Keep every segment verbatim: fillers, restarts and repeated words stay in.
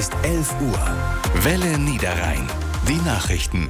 ist elf Uhr. Welle Niederrhein. Die Nachrichten.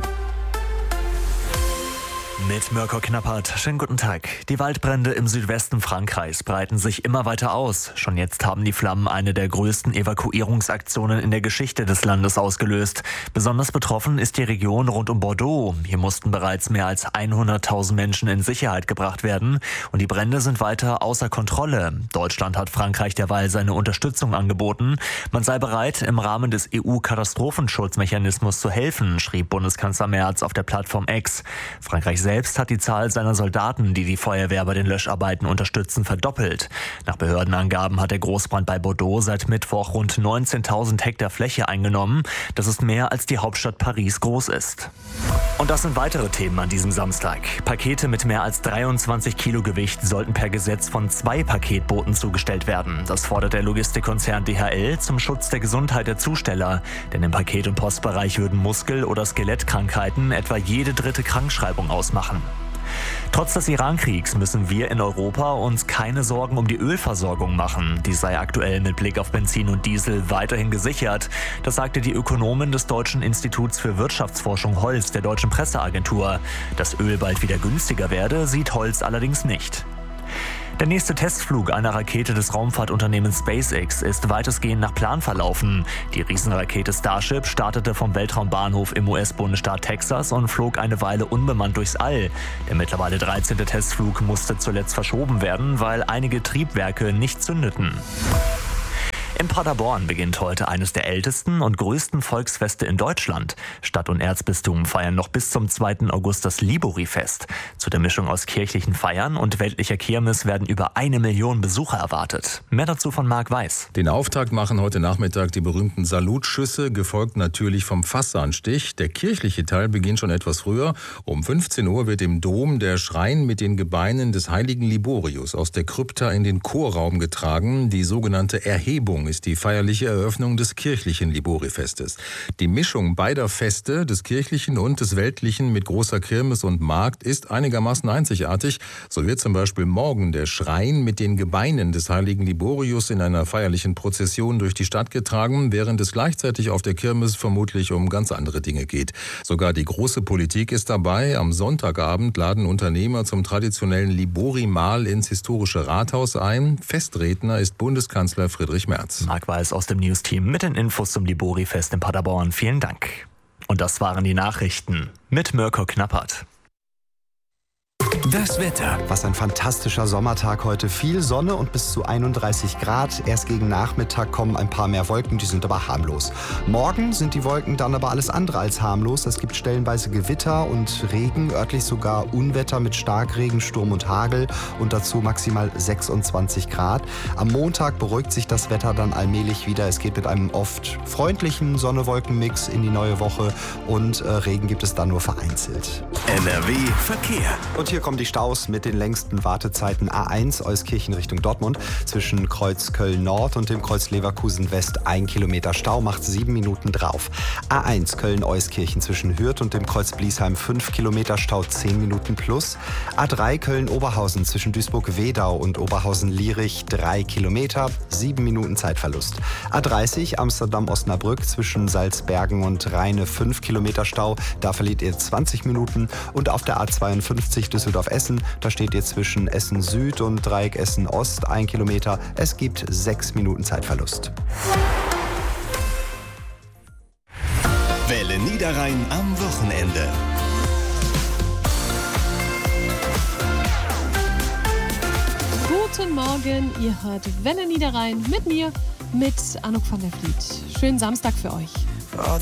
Mit Mirko Knappert. Schönen guten Tag. Die Waldbrände im Südwesten Frankreichs breiten sich immer weiter aus. Schon jetzt haben die Flammen eine der größten Evakuierungsaktionen in der Geschichte des Landes ausgelöst. Besonders betroffen ist die Region rund um Bordeaux. Hier mussten bereits mehr als hunderttausend Menschen in Sicherheit gebracht werden. Und die Brände sind weiter außer Kontrolle. Deutschland hat Frankreich derweil seine Unterstützung angeboten. Man sei bereit, im Rahmen des E U-Katastrophenschutzmechanismus zu helfen, schrieb Bundeskanzler Merz auf der Plattform X. Frankreich selbst Selbst hat die Zahl seiner Soldaten, die die Feuerwehr bei den Löscharbeiten unterstützen, verdoppelt. Nach Behördenangaben hat der Großbrand bei Bordeaux seit Mittwoch rund neunzehntausend Hektar Fläche eingenommen. Das ist mehr, als die Hauptstadt Paris groß ist. Und das sind weitere Themen an diesem Samstag. Pakete mit mehr als dreiundzwanzig Kilo Gewicht sollten per Gesetz von zwei Paketbooten zugestellt werden. Das fordert der Logistikkonzern D H L zum Schutz der Gesundheit der Zusteller. Denn im Paket- und Postbereich würden Muskel- oder Skelettkrankheiten etwa jede dritte Krankschreibung ausmachen. Trotz des Irankriegs müssen wir in Europa uns keine Sorgen um die Ölversorgung machen. Die sei aktuell mit Blick auf Benzin und Diesel weiterhin gesichert. Das sagte die Ökonomin des Deutschen Instituts für Wirtschaftsforschung Holz der Deutschen Presseagentur. Dass Öl bald wieder günstiger werde, sieht Holz allerdings nicht. Der nächste Testflug einer Rakete des Raumfahrtunternehmens SpaceX ist weitestgehend nach Plan verlaufen. Die Riesenrakete Starship startete vom Weltraumbahnhof im U S-Bundesstaat Texas und flog eine Weile unbemannt durchs All. Der mittlerweile dreizehnte Testflug musste zuletzt verschoben werden, weil einige Triebwerke nicht zündeten. In Paderborn beginnt heute eines der ältesten und größten Volksfeste in Deutschland. Stadt und Erzbistum feiern noch bis zum zweiten August das Libori-Fest. Zu der Mischung aus kirchlichen Feiern und weltlicher Kirmes werden über eine Million Besucher erwartet. Mehr dazu von Marc Weiß. Den Auftakt machen heute Nachmittag die berühmten Salutschüsse, gefolgt natürlich vom Fassanstich. Der kirchliche Teil beginnt schon etwas früher. Um fünfzehn Uhr wird im Dom der Schrein mit den Gebeinen des heiligen Liborius aus der Krypta in den Chorraum getragen. Die sogenannte Erhebung ist die feierliche Eröffnung des kirchlichen Libori-Festes. Die Mischung beider Feste, des kirchlichen und des weltlichen mit großer Kirmes und Markt, ist einigermaßen einzigartig. So wird zum Beispiel morgen der Schrein mit den Gebeinen des heiligen Liborius in einer feierlichen Prozession durch die Stadt getragen, während es gleichzeitig auf der Kirmes vermutlich um ganz andere Dinge geht. Sogar die große Politik ist dabei. Am Sonntagabend laden Unternehmer zum traditionellen Libori-Mahl ins historische Rathaus ein. Festredner ist Bundeskanzler Friedrich Merz. Marc Weiß aus dem News-Team mit den Infos zum Libori-Fest in Paderborn. Vielen Dank. Und das waren die Nachrichten mit Mirko Knappert. Das Wetter. Was ein fantastischer Sommertag heute. Viel Sonne und bis zu einunddreißig Grad. Erst gegen Nachmittag kommen ein paar mehr Wolken, die sind aber harmlos. Morgen sind die Wolken dann aber alles andere als harmlos. Es gibt stellenweise Gewitter und Regen, örtlich sogar Unwetter mit Starkregen, Sturm und Hagel und dazu maximal sechsundzwanzig Grad. Am Montag beruhigt sich das Wetter dann allmählich wieder. Es geht mit einem oft freundlichen Sonne-Wolken-Mix in die neue Woche und äh, Regen gibt es dann nur vereinzelt. N R W Verkehr. Und hier kommen die Staus mit den längsten Wartezeiten. A eins Euskirchen Richtung Dortmund zwischen Kreuz Köln Nord und dem Kreuz Leverkusen West. Ein Kilometer Stau, macht sieben Minuten drauf. A eins Köln Euskirchen zwischen Hürth und dem Kreuz Bliesheim. Fünf Kilometer Stau, zehn Minuten plus. A drei Köln Oberhausen zwischen Duisburg-Wedau und Oberhausen-Lierich. Drei Kilometer, sieben Minuten Zeitverlust. A dreißig Amsterdam Osnabrück zwischen Salzbergen und Rheine. Fünf Kilometer Stau, da verliert ihr zwanzig Minuten. Und auf der A zweiundfünfzig Düsseldorf-Essen, da steht ihr zwischen Essen Süd und Dreieck Essen Ost ein Kilometer. Es gibt sechs Minuten Zeitverlust. Welle Niederrhein am Wochenende. Guten Morgen, ihr hört Welle Niederrhein mit mir, mit Anouk van der Vliet. Schönen Samstag für euch.